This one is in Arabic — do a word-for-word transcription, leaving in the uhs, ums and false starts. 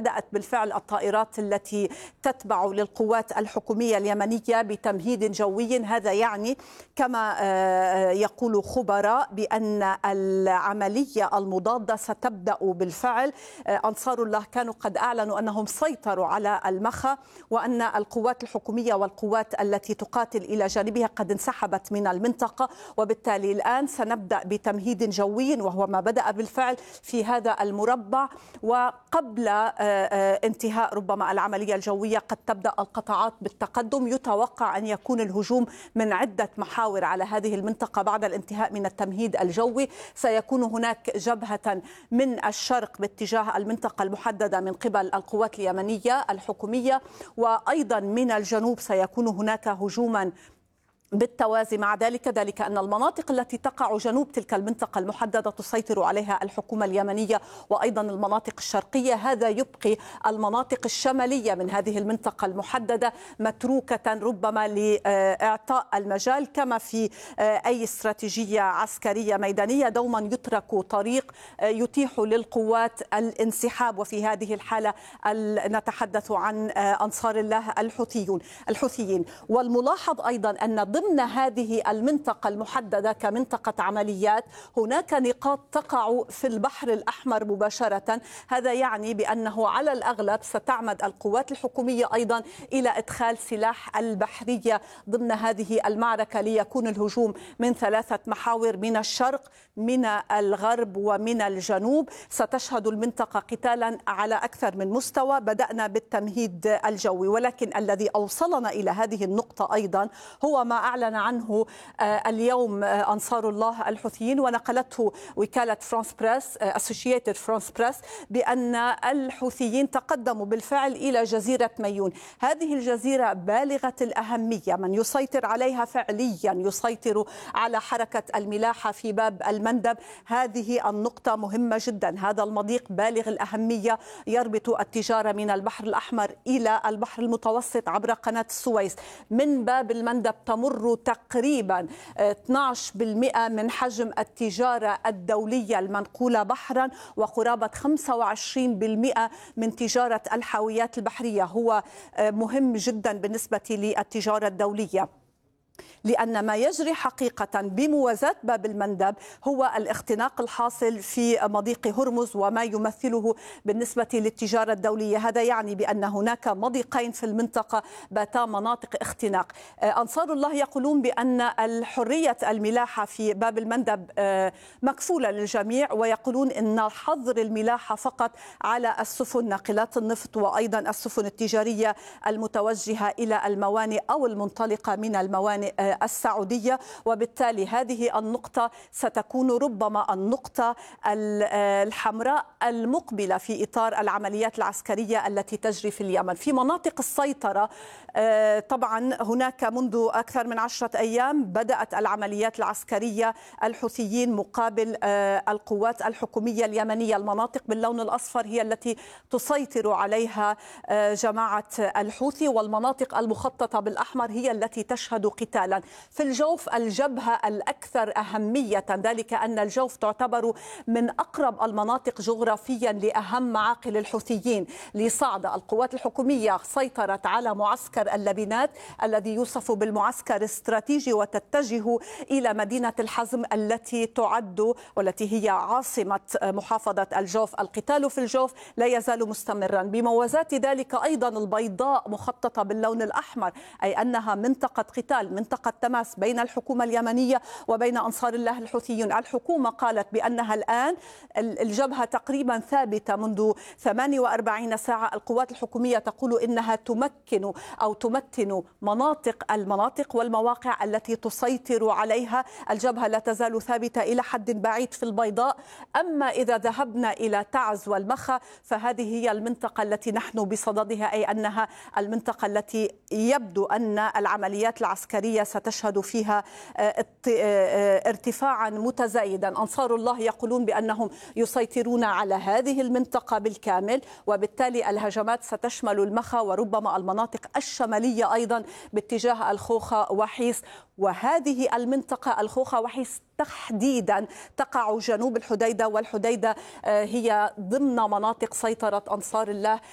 بدأت بالفعل الطائرات التي تتبع للقوات الحكومية اليمنية بتمهيد جوي. هذا يعني كما يقول خبراء بأن العملية المضادة ستبدأ بالفعل. أنصار الله كانوا قد أعلنوا أنهم سيطروا على المخا، وأن القوات الحكومية والقوات التي تقاتل إلى جانبها قد انسحبت من المنطقة، وبالتالي الآن سنبدأ بتمهيد جوي وهو ما بدأ بالفعل في هذا المربع. وقبل انتهاء ربما العملية الجوية قد تبدأ القطاعات بالتقدم. يتوقع أن يكون الهجوم من عدة محاور على هذه المنطقة بعد الانتهاء من التمهيد الجوي. سيكون هناك جبهة من الشرق باتجاه المنطقة المحددة من قبل القوات اليمنية الحكومية، وأيضا من الجنوب سيكون هناك هجوما بالتوازي مع ذلك ذلك أن المناطق التي تقع جنوب تلك المنطقة المحددة تسيطر عليها الحكومة اليمنية، وأيضا المناطق الشرقية. هذا يبقي المناطق الشمالية من هذه المنطقة المحددة متروكة ربما لإعطاء المجال، كما في أي استراتيجية عسكرية ميدانية دوما يترك طريق يتيح للقوات الانسحاب. وفي هذه الحالة نتحدث عن أنصار الله الحوثيون الحوثيين. والملاحظ أيضا أن ضمن هذه المنطقة المحددة كمنطقة عمليات هناك نقاط تقع في البحر الأحمر مباشرة. هذا يعني بأنه على الأغلب ستعمد القوات الحكومية أيضا إلى إدخال سلاح البحرية ضمن هذه المعركة، ليكون الهجوم من ثلاثة محاور: من الشرق، من الغرب، ومن الجنوب. ستشهد المنطقة قتالا على أكثر من مستوى. بدأنا بالتمهيد الجوي، ولكن الذي أوصلنا إلى هذه النقطة أيضا هو ما أعلن عنه اليوم أنصار الله الحوثيين، ونقلته وكالة فرانس بريس أسوشيتد فرانس بريس، بأن الحوثيين تقدموا بالفعل إلى جزيرة ميون. هذه الجزيرة بالغة الأهمية، من يسيطر عليها فعليا يسيطر على حركة الملاحة في باب المندب. هذه النقطة مهمة جدا. هذا المضيق بالغ الأهمية يربط التجارة من البحر الأحمر إلى البحر المتوسط عبر قناة السويس. من باب المندب تمر تقريبا اثني عشر بالمئة من حجم التجارة الدولية المنقولة بحرا، وقرابة خمسة وعشرين بالمئة من تجارة الحاويات البحرية. هو مهم جدا بالنسبة للتجارة الدولية، لأن ما يجري حقيقة بموازاة باب المندب هو الاختناق الحاصل في مضيق هرمز وما يمثله بالنسبة للتجارة الدولية. هذا يعني بأن هناك مضيقين في المنطقة باتا مناطق اختناق. أنصار الله يقولون بأن الحرية الملاحة في باب المندب مكفولة للجميع، ويقولون أن حظر الملاحة فقط على السفن ناقلات النفط وأيضا السفن التجارية المتوجهة إلى الموانئ أو المنطلقة من الموانئ السعودية. وبالتالي هذه النقطة ستكون ربما النقطة الحمراء المقبلة في إطار العمليات العسكرية التي تجري في اليمن. في مناطق السيطرة طبعا هناك منذ أكثر من عشرة أيام بدأت العمليات العسكرية الحوثيين مقابل القوات الحكومية اليمنية. المناطق باللون الأصفر هي التي تسيطر عليها جماعة الحوثي، والمناطق المخططة بالأحمر هي التي تشهد قتالا. في الجوف الجبهة الأكثر أهمية، ذلك أن الجوف تعتبر من أقرب المناطق جغرافيا لأهم معاقل الحوثيين. لصعدة القوات الحكومية سيطرت على معسكر اللبنات الذي يوصف بالمعسكر الاستراتيجي، وتتجه إلى مدينة الحزم التي تعد والتي هي عاصمة محافظة الجوف. القتال في الجوف لا يزال مستمرا. بموازاة ذلك أيضا البيضاء مخططة باللون الأحمر، أي أنها منطقة قتال، منطقة تماس بين الحكومة اليمنية وبين أنصار الله الحوثيين. الحكومة قالت بأنها الآن الجبهة تقريبا ثابتة منذ ثمانية وأربعين ساعة. القوات الحكومية تقول إنها تمكن أو تمتن مناطق المناطق والمواقع التي تسيطر عليها. الجبهة لا تزال ثابتة إلى حد بعيد في البيضاء. أما إذا ذهبنا إلى تعز والمخا فهذه هي المنطقة التي نحن بصددها، أي أنها المنطقة التي يبدو أن العمليات العسكرية ستشهد فيها ارتفاعا متزايدا. أنصار الله يقولون بأنهم يسيطرون على هذه المنطقة بالكامل، وبالتالي الهجمات ستشمل المخا وربما المناطق الشمالية أيضا باتجاه الخوخة وحيس. وهذه المنطقة الخوخة وحيس تحديدا تقع جنوب الحديدة، والحديدة هي ضمن مناطق سيطرة أنصار الله